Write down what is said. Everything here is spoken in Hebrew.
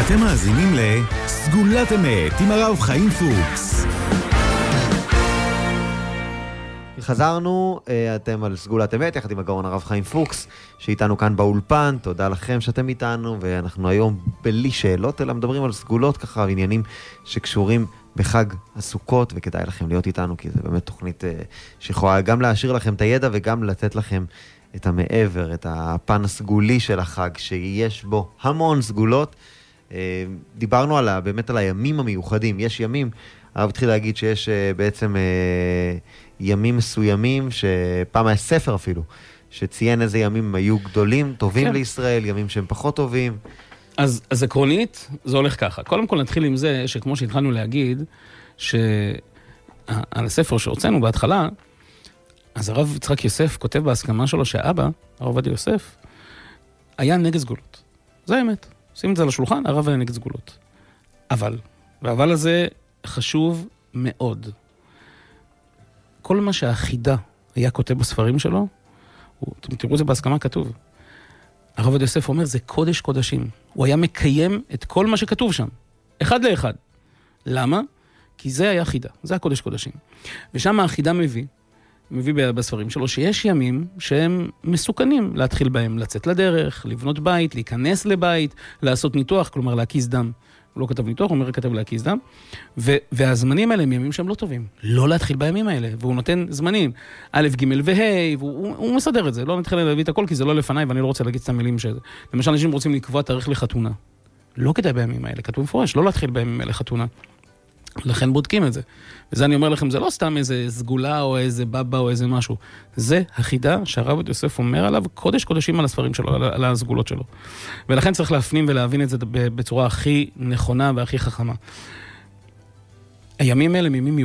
אתם מאזינים לסגולת אמת עם הרב חיים פוקס. חזרנו, אתם על סגולת אמת, יחד עם הגאון הרב חיים פוקס, שאיתנו כאן באולפן. תודה לכם שאתם איתנו, ואנחנו היום בלי שאלות, אלא מדברים על סגולות ככה, עניינים שקשורים בחג הסוכות, וכדאי לכם להיות איתנו, כי זה באמת תוכנית שיכולה גם להשאיר לכם את הידע, וגם לתת לכם את המעבר, את הפן הסגולי של החג, שיש בו המון סגולות. דיברנו באמת על הימים המיוחדים. יש ימים, הרב התחיל להגיד שיש בעצם ימים מסוימים, שפעם היה ספר אפילו, שציין איזה ימים היו גדולים, טובים לישראל, ימים שהם פחות טובים. אז עקרונית, זה הולך ככה. קודם כל נתחיל עם זה, שכמו שהתחלנו להגיד, שעל הספר שהוצאנו בהתחלה, אז הרב יצחק יוסף כותב בהסכמה שלו שהאבא, הרב עובדיה יוסף, היה נגד סגולות. זה האמת. שים את זה על השולחן, הרב היה נגד סגולות. והאבל הזה חשוב מאוד. כל מה שהחידה היה כותב בספרים שלו, אתם תראו את זה בהסכמה כתוב. הרב עובדיה יוסף אומר, זה קודש קודשים. הוא היה מקיים את כל מה שכתוב שם. אחד לאחד. למה? כי זה היה חידה. זה הקודש קודשים. ושם החידה מביא בספרים שלו, שיש ימים שהם מסוכנים להתחיל בהם, לצאת לדרך, לבנות בית, להיכנס לבית, לעשות ניתוח, כלומר להקיז דם. הוא לא כתב ניתוח, הוא אומר, כתב להקיז דם. והזמנים האלה הם ימים שהם לא טובים. לא להתחיל בימים האלה. והוא נותן זמנים. א', ג' וה', והוא מסדר את זה. לא נתחיל להביא את הכל, כי זה לא לפניי, ואני לא רוצה להגיד את המילים שזה. למשל, אנשים רוצים לקבוע תאריך לחתונה. לא כדאי בימים האלה. כתוב מפורש, לא להתחיל בימים האלה חתונה. לכן בודקים את זה. וזה אני אומר לכם, זה לא סתם איזה סגולה או איזה בבא או איזה משהו. זה החידה שהרב יוסף אומר עליו קודש קודשים על הספרים שלו, על הסגולות שלו. ולכן צריך להפנים ולהבין את זה בצורה הכי נכונה והכי חכמה. הימים האלה מימים